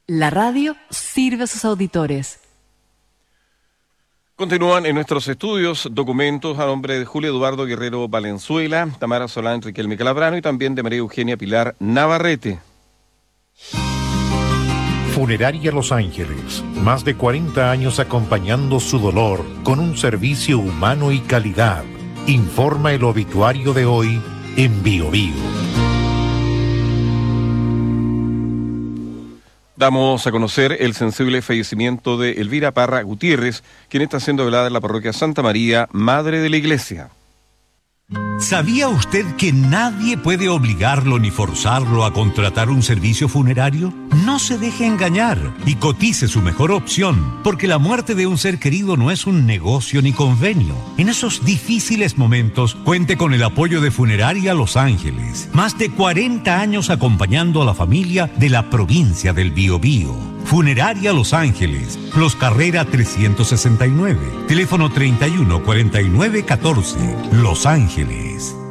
La radio sirve a sus auditores. Continúan en nuestros estudios documentos a nombre de Julio Eduardo Guerrero Valenzuela, Tamara Solán, Riquelme Calabrano y también de María Eugenia Pilar Navarrete. Funeraria Los Ángeles, más de 40 años acompañando su dolor con un servicio humano y calidad. Informa el obituario de hoy en Bio Bio. Damos a conocer el sensible fallecimiento de Elvira Parra Gutiérrez, quien está siendo velada en la parroquia Santa María, Madre de la Iglesia. ¿Sabía usted que nadie puede obligarlo ni forzarlo a contratar un servicio funerario? No se deje engañar y cotice su mejor opción, porque la muerte de un ser querido no es un negocio ni convenio. En esos difíciles momentos, cuente con el apoyo de Funeraria Los Ángeles. Más de 40 años acompañando a la familia de la provincia del Biobío. Funeraria Los Ángeles, Los Carrera 369, teléfono 31 49 14, Los Ángeles.